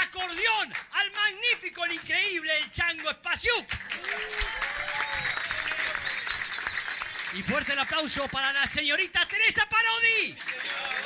acordeón al magnífico, el increíble, el Chango Spasiuk. Y fuerte el aplauso para la señorita Teresa Parodi.